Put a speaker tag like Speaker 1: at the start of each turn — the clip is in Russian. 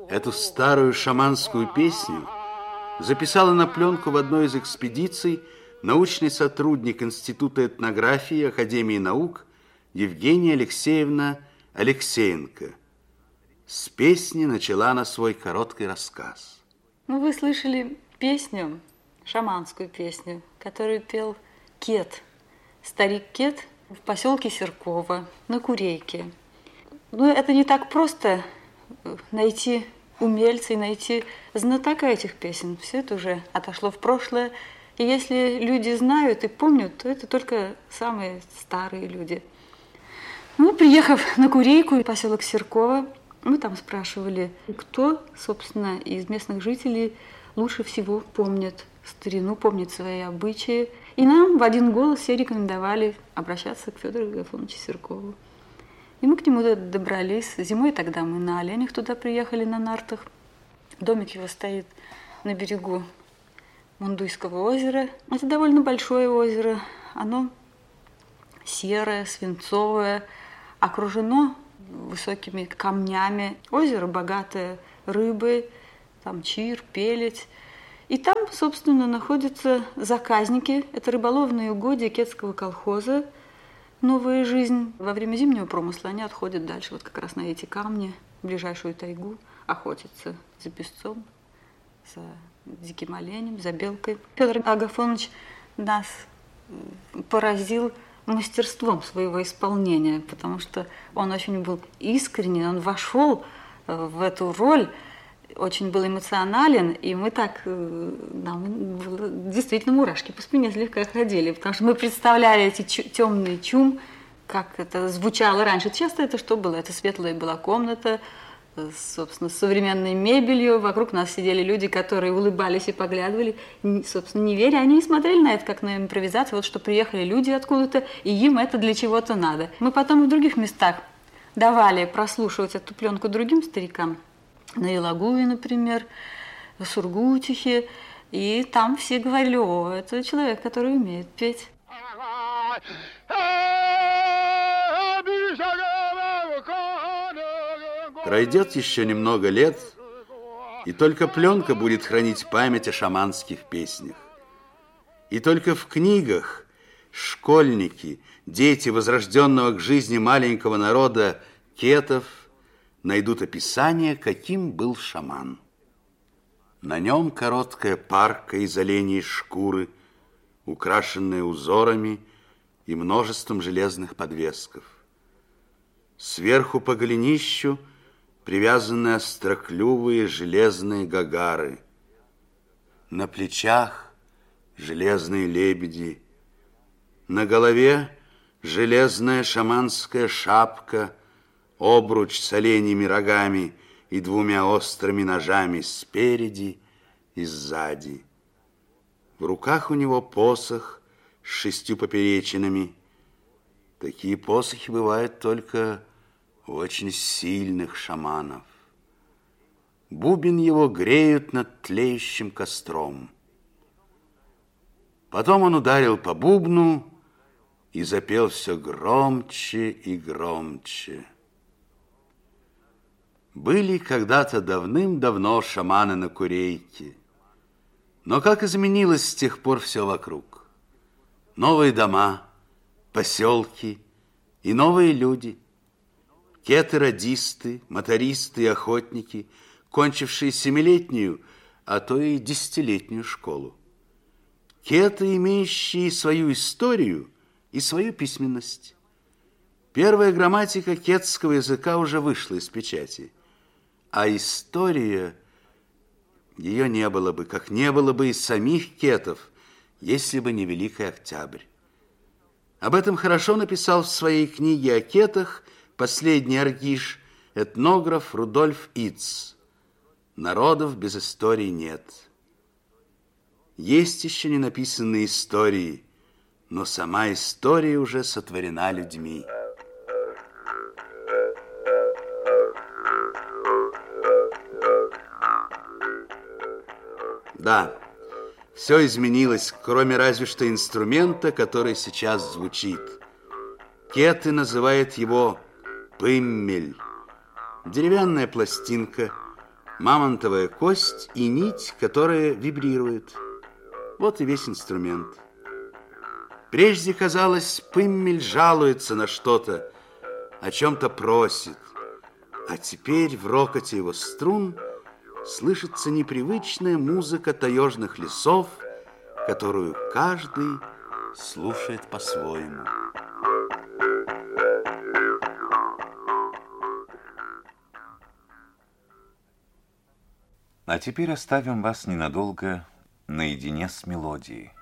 Speaker 1: Эту старую шаманскую песню записала на пленку в одной из экспедиций научный сотрудник Института этнографии Академии наук Евгения Алексеевна Алексеенко. С песни начала она свой короткий рассказ.
Speaker 2: Ну, вы слышали песню, шаманскую песню, которую пел Кет, старик Кет в поселке Серково на Курейке. Но это не так просто найти умельца и найти знатока этих песен. Все это уже отошло в прошлое. И если люди знают и помнят, то это только самые старые люди. Ну, приехав на Курейку, поселок Серково, мы там спрашивали, кто, собственно, из местных жителей лучше всего помнит старину, помнит свои обычаи. И нам в один голос все рекомендовали обращаться к Федору Агафоновичу Серкову. И мы к нему добрались. Зимой тогда мы на оленях туда приехали на нартах. Домик его стоит на берегу Мундуйского озера. Это довольно большое озеро. Оно серое, свинцовое, окружено высокими камнями. Озеро богатое рыбой, там чир, пеледь. И там, собственно, находятся заказники. Это рыболовные угодья Кетского колхоза «Новая жизнь». Во время зимнего промысла они отходят дальше, вот как раз на эти камни, в ближайшую тайгу, охотятся за песцом, за диким оленем, за белкой. Федор Агафонович нас поразил мастерством своего исполнения, потому что он очень был искренен, он вошел в эту роль, очень был эмоционален, и мы так, нам действительно мурашки по спине слегка ходили, потому что мы представляли эти темные чум, как это звучало раньше. Часто это что было? Это светлая была комната, собственно, с современной мебелью. Вокруг нас сидели люди, которые улыбались и поглядывали, собственно, не веря. Они смотрели на это как на импровизацию, вот что приехали люди откуда-то, и им это для чего-то надо. Мы потом в других местах давали прослушивать эту пленку другим старикам, на Елагуе, например, в Сургутихе, и там все говорили: о, это человек, который умеет петь.
Speaker 1: Пройдет еще немного лет, и только пленка будет хранить память о шаманских песнях. И только в книгах школьники, дети возрожденного к жизни маленького народа кетов, найдут описание, каким был шаман. На нем короткая парка из оленей шкуры, украшенная узорами и множеством железных подвесков. Сверху по голенищу привязаны остроклювые железные гагары. На плечах железные лебеди. На голове железная шаманская шапка, обруч с оленьими рогами и двумя острыми ножами спереди и сзади. В руках у него посох с 6 поперечинами. Такие посохи бывают только у очень сильных шаманов. Бубен его греют над тлеющим костром. Потом он ударил по бубну и запел все громче и громче. Были когда-то давным-давно шаманы на Курейке, но как изменилось с тех пор все вокруг. Новые дома, поселки и новые люди. Кеты-радисты, мотористы и охотники, кончившие 7-летнюю, а то и 10-летнюю школу. Кеты, имеющие свою историю и свою письменность. Первая грамматика кетского языка уже вышла из печати, а история, ее не было бы, как не было бы и самих кетов, если бы не Великий Октябрь. Об этом хорошо написал в своей книге о кетах последний аргиш, этнограф Рудольф Иц. Народов без истории нет. Есть еще не написанные истории, но сама история уже сотворена людьми. Да, все изменилось, кроме разве что инструмента, который сейчас звучит. Кеты называют его пыммель. Деревянная пластинка, мамонтовая кость и нить, которая вибрирует. Вот и весь инструмент. Прежде казалось, Пыммель жалуется на что-то, о чем-то просит. А теперь в рокоте его струн слышится непривычная музыка таежных лесов, которую каждый слушает по-своему.
Speaker 3: А теперь оставим вас ненадолго наедине с мелодией.